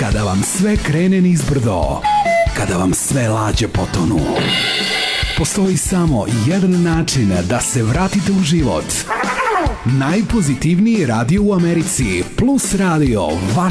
Kada vam sve krene nizbrdo, kada vam sve lađe potonu, postoji samo jedan način da se vratite u život. Najpozitivniji radio u Americi, Plus radio,